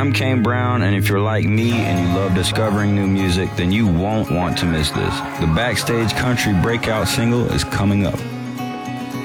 I'm Kane Brown, and if you're like me and you love discovering new music, then you won't want to miss this. The Backstage Country breakout single is coming up.